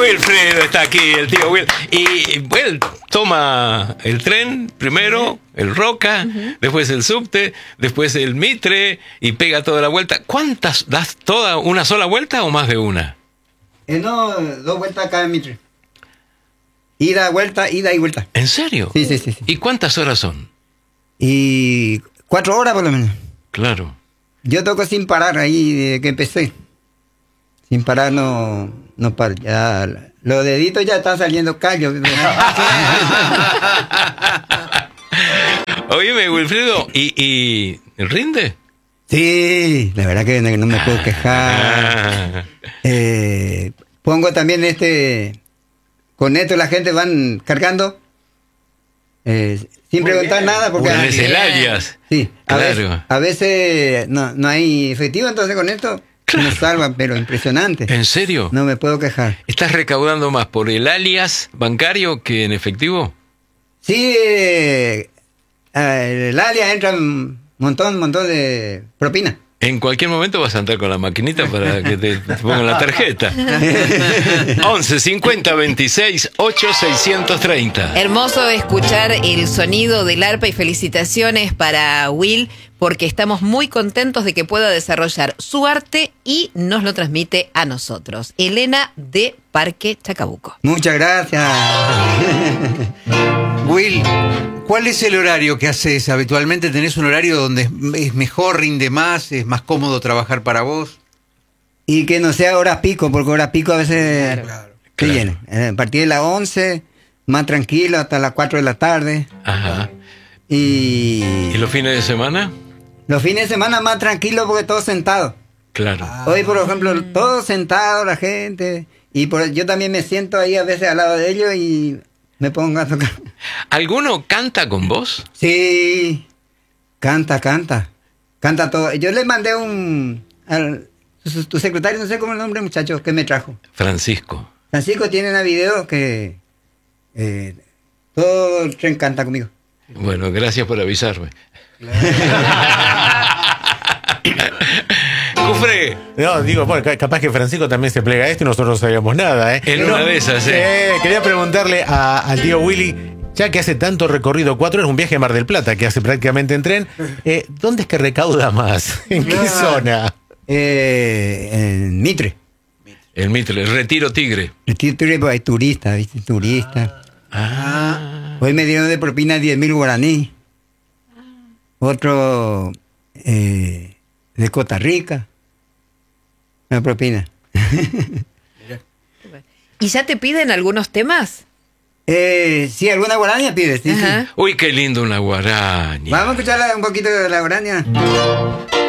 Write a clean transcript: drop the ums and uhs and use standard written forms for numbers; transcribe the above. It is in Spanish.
Wilfredo está aquí, el tío Will. Y él toma el tren primero, el Roca, después el subte, después el Mitre y pega toda la vuelta. ¿Cuántas das? ¿Toda una sola vuelta o más de una? No, 2 vueltas cada Mitre. Ida y vuelta. ¿En serio? Sí. ¿Y cuántas horas son? Y 4 horas por lo menos. Claro. Yo toco sin parar ahí desde que empecé. Sin parar no paro. Ya, los deditos ya están saliendo callos. Oíme, Wilfredo, ¿y rinde? Sí, la verdad que no me puedo quejar. Pongo también con esto la gente van cargando sin preguntar nada porque Pones el alias. Sí, claro. a veces no hay efectivo, entonces con esto nos salvan, pero impresionante. ¿En serio? No me puedo quejar. ¿Estás recaudando más por el alias bancario que en efectivo? Sí, el alias entra un montón de propina. En cualquier momento vas a entrar con la maquinita para que te pongan la tarjeta. 11 50 26 8 630. Hermoso escuchar el sonido del arpa y felicitaciones para Will porque estamos muy contentos de que pueda desarrollar su arte y nos lo transmite a nosotros. Elena de Parque Chacabuco. Muchas gracias. Will, ¿cuál es el horario que haces habitualmente? ¿Tenés un horario donde es mejor, rinde más, es más cómodo trabajar para vos? Y que no sea horas pico, porque horas pico a veces se llena. A partir de las 11, más tranquilo, hasta las 4 de la tarde. Ajá. ¿Y los fines de semana? Los fines de semana más tranquilo porque todos sentados. Claro. Hoy, por ejemplo, todos sentados, la gente. Y yo también me siento ahí a veces al lado de ellos y me pongo a tocar. ¿Alguno canta con vos? Sí, canta todo. Yo le mandé tu secretario, no sé cómo es el nombre, muchacho, que me trajo. Francisco tiene una video que todo el tren canta conmigo. Bueno, gracias por avisarme. Cufre. No, digo, bueno, capaz que Francisco también se plega a esto y nosotros no sabíamos nada, ¿eh? En una de esas, quería preguntarle al tío Willy, ya que hace tanto recorrido, 4 horas, un viaje a Mar del Plata, que hace prácticamente en tren, ¿dónde es que recauda más? ¿En qué zona? En Mitre. El Mitre, el Retiro Tigre. Retiro Tigre, pues hay turistas, ¿viste? Turistas. Hoy me dieron de propina 10.000 guaraní. Otro de Costa Rica. Una propina. ¿Y ya te piden algunos temas? Sí, alguna guaraña pide, sí. Uy, qué lindo una guaraña. Vamos a escuchar un poquito de la guaraña.